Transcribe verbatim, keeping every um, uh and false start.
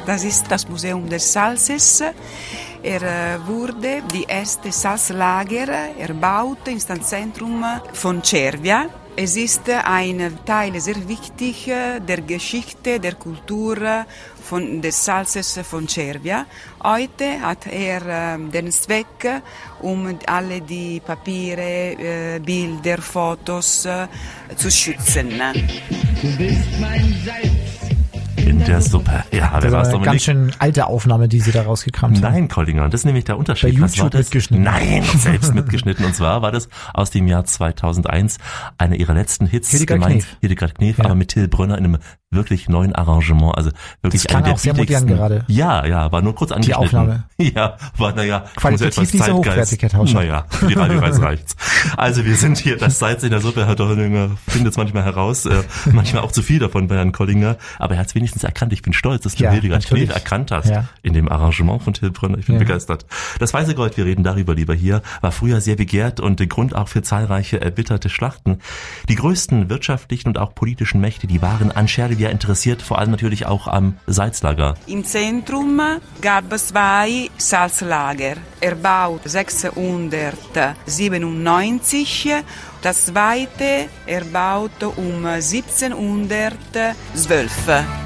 Das ist das Museum des Salzes. Er wurde die erste Salzlager erbaut im Stadtzentrum von Cervia. Es ist ein Teil sehr wichtig der Geschichte, der Kultur von, des Salzes von Cervia. Heute hat er den Zweck, um alle die Papiere, Bilder, Fotos zu schützen. Du bist mein Salz. In der Suppe. Ja, wer Das war's, ist eine Dominik? ganz schön alte Aufnahme, die Sie da rausgekramt haben. Nein, Collinger, das ist nämlich der Unterschied. Bei Was war YouTube das? mitgeschnitten. Nein, selbst mitgeschnitten. Und zwar war das aus dem Jahr zweitausendeins einer ihrer letzten Hits. Hildegard gemeint, Knef. Hildegard Knef, Ja. aber mit Till Brönner in einem wirklich neuen Arrangement. Also wirklich Das klang eine der auch sehr modern billigsten. gerade. Ja, ja, war nur kurz angeschnitten. Aufnahme. Ja, war naja. Qualitativ muss ja etwas nicht so Zeitgeist. hochwertig, Herr Tauscher. Naja, für die Radioreise reicht's. Also wir sind hier, das Salz in der Suppe, Herr Dollinger findet es manchmal heraus, äh, manchmal auch zu viel davon bei Herrn Collinger, aber er hat es wenigstens erkannt. Ich bin stolz, dass du Ja, Hildegard natürlich. Knef erkannt hast Ja. in dem Arrangement von Till Brönner. Ich bin Ja. begeistert. Das Weiße Gold, wir reden darüber lieber hier, war früher sehr begehrt und der Grund auch für zahlreiche erbitterte Schlachten. Die größten wirtschaftlichen und auch politischen Mächte, die waren an Cervia interessiert, vor allem natürlich auch am Salzlager. Im Zentrum gab es zwei Salzlager, erbaut sechzehnhundertsiebenundneunzig, das zweite erbaut um siebzehnhundertzwölf.